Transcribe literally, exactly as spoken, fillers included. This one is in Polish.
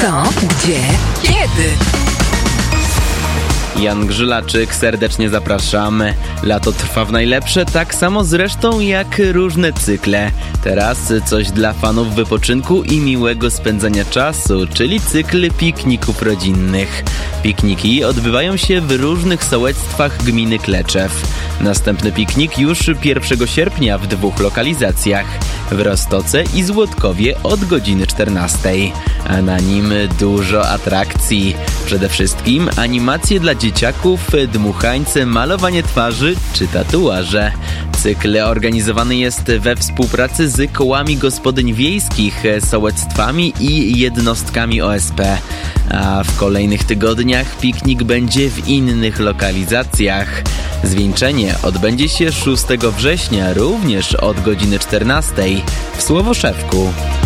Co, gdzie, kiedy? Jan Grzylaczyk, serdecznie zapraszamy. Lato trwa w najlepsze, tak samo zresztą jak różne cykle. Teraz coś dla fanów wypoczynku i miłego spędzania czasu, czyli cykl pikników rodzinnych. Pikniki odbywają się w różnych sołectwach gminy Kleczew. Następny piknik już pierwszego sierpnia w dwóch lokalizacjach. W Roztoce i Złotkowie od godziny czternastej. A na nim dużo atrakcji. Przede wszystkim animacje dla dzieciaków, dmuchańce, malowanie twarzy czy tatuaże. Cykl organizowany jest we współpracy z kołami gospodyń wiejskich, sołectwami i jednostkami O S P. A w kolejnych tygodniach piknik będzie w innych lokalizacjach. Zwieńczenie odbędzie się szóstego września, również od godziny czternastej w Słowoszewku.